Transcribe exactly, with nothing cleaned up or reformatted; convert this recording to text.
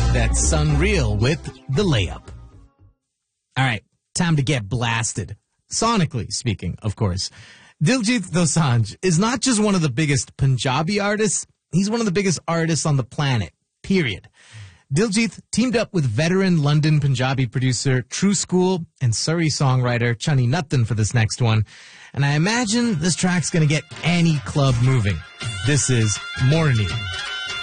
That's Unreal with The Layup. All right, time to get blasted. Sonically speaking, of course. Diljit Dosanjh is not just one of the biggest Punjabi artists, he's one of the biggest artists on the planet, period. Diljit teamed up with veteran London Punjabi producer True School and Surrey songwriter Chani Nutton for this next one. And I imagine this track's going to get any club moving. This is Morning.